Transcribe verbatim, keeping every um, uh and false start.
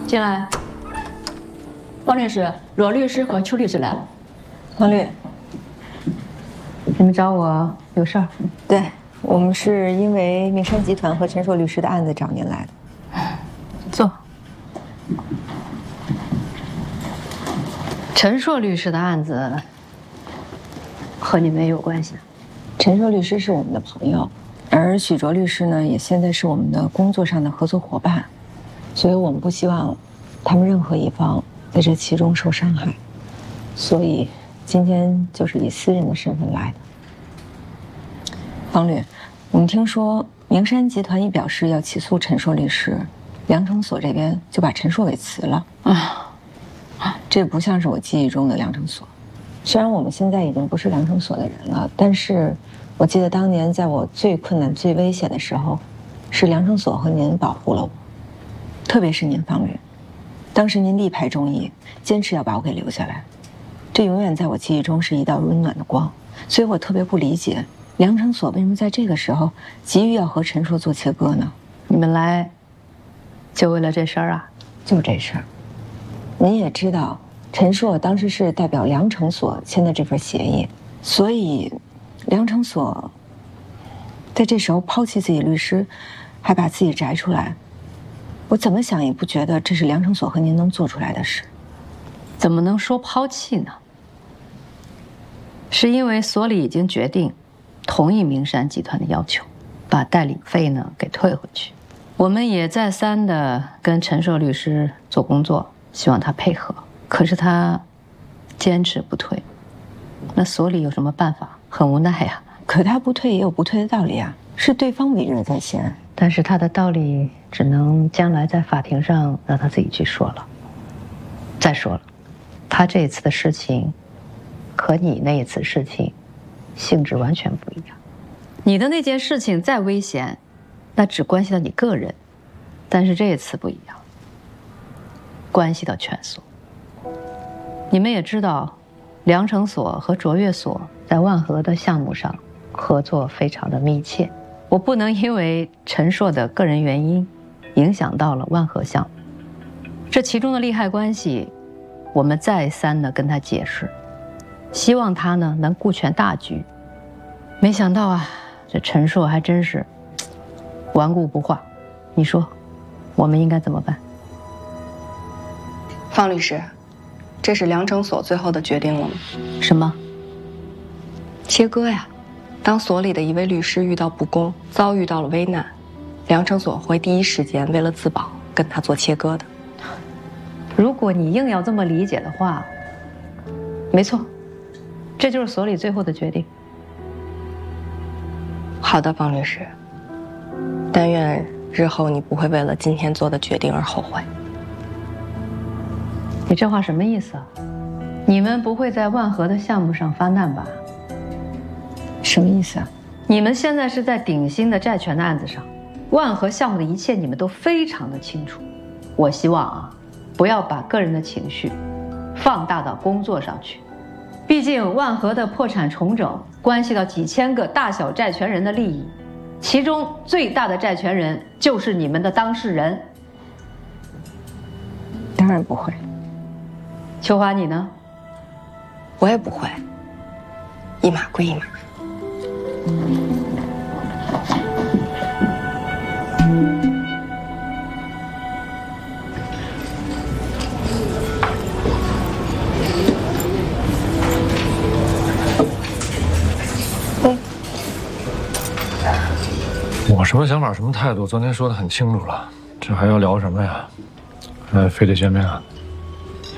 进来。王律师，罗律师和邱律师来了。 王律， 你们找我有事儿？ 对，我们是因为明山集团和陈硕律师的案子找您来的。 坐。陈硕律师的案子和你们也有关系。 陈硕律师是我们的朋友，而许卓律师呢，也现在是我们的工作上的合作伙伴，所以我们不希望他们任何一方在这其中受伤害，所以今天就是以私人的身份来的。方律，我们听说明山集团一表示要起诉陈硕律师，梁成所这边就把陈硕给辞了啊。这不像是我记忆中的梁成所。虽然我们现在已经不是梁成所的人了，但是我记得当年在我最困难、最危险的时候，是梁成所和您保护了我，特别是您方律，当时您力排众议，坚持要把我给留下来，这永远在我记忆中是一道温暖的光。所以我特别不理解梁成所为什么在这个时候急于要和陈硕做切割呢？ 你们来就为了这事儿啊？ 就这事儿。您也知道，陈硕当时是代表梁成所签的这份协议，所以梁成所在这时候抛弃自己律师，还把自己摘出来，我怎么想也不觉得这是梁成所和您能做出来的事。 怎么能说抛弃呢？是因为所里已经决定同意明山集团的要求，把代理费呢给退回去。我们也再三的跟陈硕律师做工作，希望他配合，可是他坚持不退。那所里有什么办法？很无奈呀。 可他不退也有不退的道理啊，是对方委任在先。 但是他的道理只能将来在法庭上让他自己去说了。再说了，他这一次的事情和你那一次事情性质完全不一样。你的那件事情再危险，那只关系到你个人，但是这一次不一样，关系到全所。你们也知道，梁成所和卓越所在万和的项目上合作非常的密切，我不能因为陈硕的个人原因影响到了万和项目。这其中的利害关系，我们再三的跟他解释，希望他呢能顾全大局。没想到啊，这陈硕还真是顽固不化。你说，我们应该怎么办？ 方律师，这是梁成所最后的决定了吗？ 什么？ 切割呀。当所里的一位律师遇到不公，遭遇到了危难，梁成所会第一时间为了自保跟他做切割的。 如果你硬要这么理解的话，没错，这就是所里最后的决定。 好的，方律师，但愿日后你不会为了今天做的决定而后悔。 你这话什么意思啊？你们不会在万和的项目上发难吧？ 什么意思啊？ 你们现在是在鼎新的债权的案子上，万和项目的一切你们都非常的清楚。我希望啊，不要把个人的情绪放大到工作上去。毕竟万和的破产重整关系到几千个大小债权人的利益，其中最大的债权人就是你们的当事人。 当然不会。 秋华，你呢？ 我也不会，一码归一码。 我什么想法、什么态度，昨天说的很清楚了，这还要聊什么呀？还非得见面啊？